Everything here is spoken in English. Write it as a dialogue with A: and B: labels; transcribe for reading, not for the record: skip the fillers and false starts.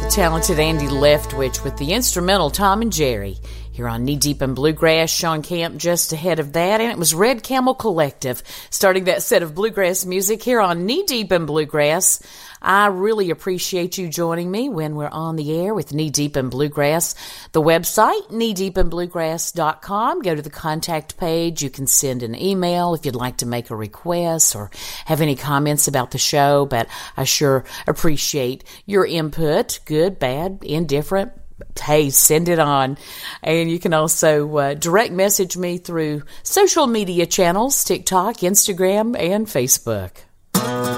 A: talented Andy Leftwich with the instrumental Tom and Jerry. Here on Knee Deep in Bluegrass, Sean Camp just ahead of that, and it was Red Camel Collective starting that set of bluegrass music here on Knee Deep in Bluegrass. I really appreciate you joining me when we're on the air with Knee Deep in Bluegrass. The website, kneedeepinbluegrass.com. Go to the contact page. You can send an email if you'd like to make a request or have any comments about the show, but I sure appreciate your input, good, bad, indifferent. Hey, send it on. And you can also direct message me through social media channels, TikTok, Instagram, and Facebook.